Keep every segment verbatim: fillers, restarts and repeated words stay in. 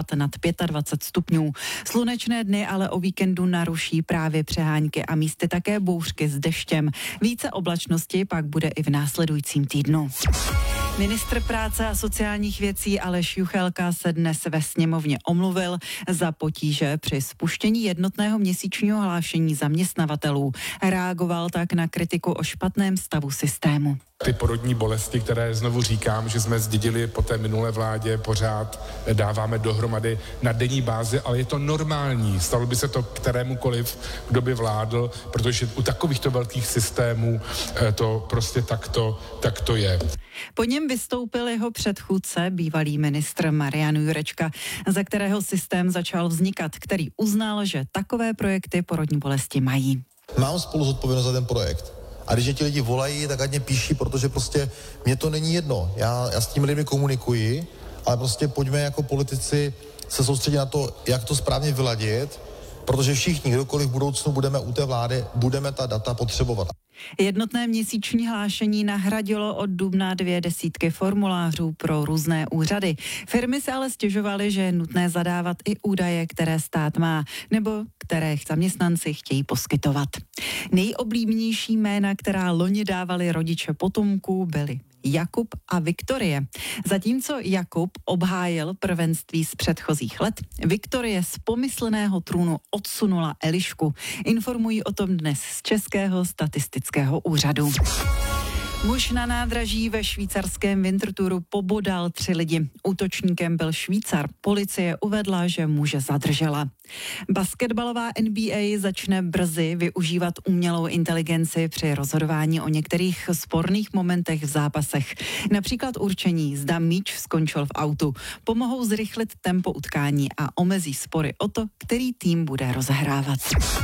stoupat nad dvacet pět stupňů. Slunečné dny ale o víkendu naruší právě přehánky a místy také bouřky s deštěm. Více oblačnosti pak bude i v následujícím týdnu. Ministr práce a sociálních věcí Aleš Juchelka se dnes ve sněmovně omluvil za potíže při spuštění jednotného měsíčního hlášení zaměstnavatelů. Reagoval tak na kritiku o špatném stavu systému. Ty porodní bolesti, které znovu říkám, že jsme zdědili po té minulé vládě, pořád dáváme dohromady na denní bázi, ale je to normální. Stalo by se to kterémukoliv, kdo by vládl, protože u takovýchto velkých systémů to prostě takto, takto je. Po něm vystoupil jeho předchůdce, bývalý ministr Marian Jurečka, za kterého systém začal vznikat, který uznal, že takové projekty porodní bolesti mají. Mám spolu zodpovědnost za ten projekt. A když ti lidi volají, tak ať mě píší, protože prostě mě to není jedno. Já, já s tím lidmi komunikuji, ale prostě pojďme jako politici se soustředit na to, jak to správně vyladit, protože všichni, kdokoliv v budoucnu budeme u té vlády, budeme ta data potřebovat. Jednotné měsíční hlášení nahradilo od dubna dvě desítky formulářů pro různé úřady. Firmy se ale stěžovaly, že je nutné zadávat i údaje, které stát má, nebo které zaměstnanci chtějí poskytovat. Nejoblíbenější jména, která loni dávali rodiče potomků, byly Jakub a Viktorie. Zatímco Jakub obhájil prvenství z předchozích let, Viktorie z pomyslného trůnu odsunula Elišku. Informují o tom dnes z Českého statistického úřadu. Muž na nádraží ve švýcarském Winterthuru pobodal tři lidi. Útočníkem byl Švýcar. Policie uvedla, že muže zadržela. Basketbalová N B A začne brzy využívat umělou inteligenci při rozhodování o některých sporných momentech v zápasech. Například určení, zda míč skončil v autu. Pomohou zrychlit tempo utkání a omezí spory o to, který tým bude rozehrávat.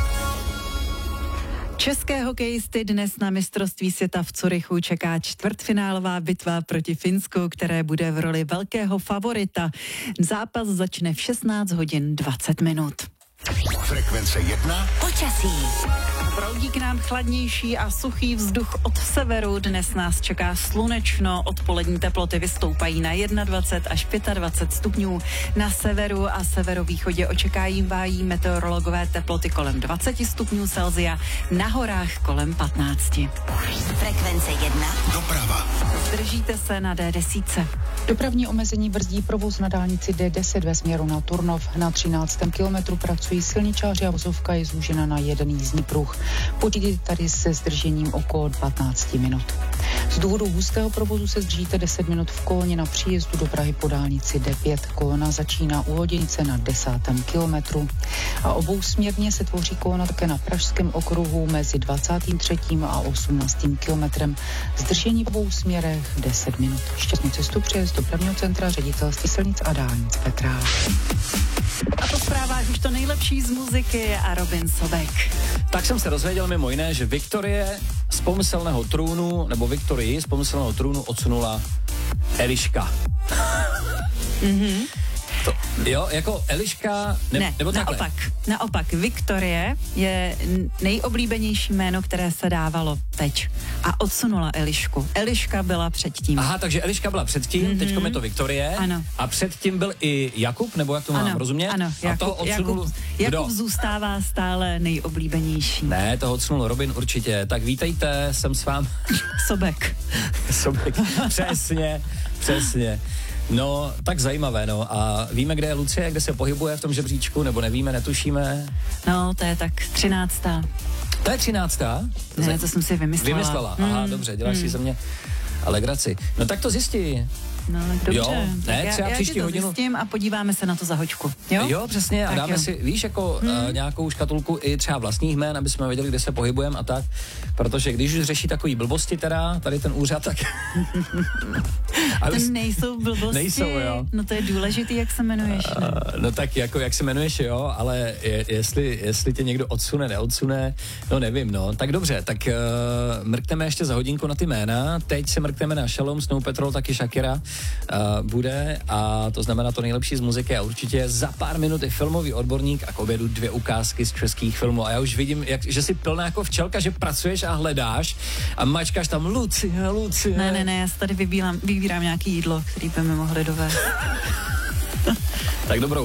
České hokejisty dnes na mistrovství světa v Curychu čeká čtvrtfinálová bitva proti Finsku, které bude v roli velkého favorita. Zápas začne v šestnáct hodin dvacet minut. Frekvence jedna. Počasí. Proudí k nám chladnější a suchý vzduch od severu. Dnes nás čeká slunečno. Odpolední teploty vystoupají na dvacet jedna až dvacet pět stupňů. Na severu a severovýchodě očekávají meteorologové teploty kolem dvacet stupňů Celsia, na horách kolem patnáct. Frekvence jedna. Doprava. Zdržíte se na D deset. Dopravní omezení brzdí provoz na dálnici D deset ve směru na Turnov. Na třináctém kilometru pracují silničáři a vozovka je zúžena na jeden jízdní pruh. Počítejte tady se zdržením okolo patnáct minut. Z důvodu hustého provozu se zdržíte deset minut v koloně na příjezdu do Prahy po dálnici D pět. Kolona začíná u Loděnice na desátém kilometru. A obousměrně se tvoří kolona také na Pražském okruhu mezi dvacátým třetím a osmnáctým kilometrem. Zdržení v obou směrech deset minut. Šťastnou cestu přeje z dopravního centra Ředitelství silnic a dálnic Petra. A po zprávách už to nejlepší z muziky a Robin Sobek. Tak jsem se dozvěděl mimo jiné, že Viktorie z pomyslného trůnu, nebo Viktorii z pomyslného trůnu odsunula Eliška. Mhm. To, jo, jako Eliška, ne, ne nebo takhle. naopak, naopak, Viktorie je nejoblíbenější jméno, které se dávalo teď a odsunula Elišku. Eliška byla předtím. Aha, takže Eliška byla předtím, mm-hmm. teďko je to Viktorie. Ano. A předtím byl i Jakub, nebo jak to mám ano, rozumět? Ano, a Jakub, toho odsunul, Jakub, Jakub zůstává stále nejoblíbenější. Ne, toho odsunul Robin určitě. Tak vítejte, jsem s vámi. Sobek. Sobek, přesně, přesně. No, tak zajímavé, no. A víme, kde je Lucie, kde se pohybuje v tom žebříčku, nebo nevíme, netušíme? No, to je tak třináctá. To je třináctá? Ne, to jsem si vymyslela. Vymyslela, aha, mm. dobře, děláš mm. si ze mě alegraci. No tak to zjistí. No, dobře. Jo, ne, já, třeba já příští to hodinu. zjistím a podíváme se na to za hoďku. Jo, jo přesně, a tak dáme jo. si, víš, jako hmm. uh, nějakou škatulku i třeba vlastních jmén, aby jsme věděli, kde se pohybujeme a tak, protože když už řeší takový blbosti teda, tady ten úřad, tak... To nejsou blbosti. Nejsou, jo. No to je důležitý, jak se jmenuješ. Uh, no tak jako, jak se jmenuješ, jo, ale je, jestli, jestli tě někdo odsune, neodsune, no nevím, no. Tak dobře, tak uh, mrkneme ještě za hodinku na ty jména, teď se mrkneme na Shalom, Snow Patrol, taky Shakira uh, bude a to znamená to nejlepší z muziky a určitě za pár minut je filmový odborník a k obědu dvě ukázky z českých filmů a já už vidím, jak, že jsi plná jako včelka, že pracuješ a hledáš a mačkáš tam Lucie, Lucie. Ne, ne, ne, já si tady vybírám, vybírám nějaký jídlo, který by mi mohli dovést. Tak dobrou